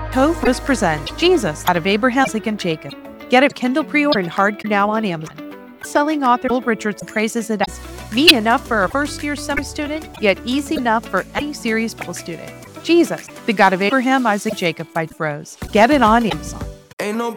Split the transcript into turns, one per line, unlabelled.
Co-Host present Jesus out of Abraham, Isaac, and Jacob. Get a Kindle pre-order and hardcover now on Amazon. Selling author Will Richardson praises it as meaty enough for a first-year summer student, yet easy enough for any serious Bible student. Jesus, the God of Abraham, Isaac, Jacob by Rose. Get it on Amazon.
Ain't no